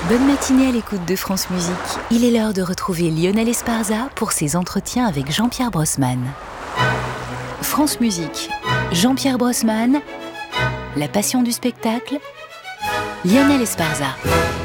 Bonne matinée à l'écoute de France Musique. Il est l'heure de retrouver Lionel Esparza pour ses entretiens avec Jean-Pierre Brossman. France Musique, Jean-Pierre Brossman, la passion du spectacle, Lionel Esparza.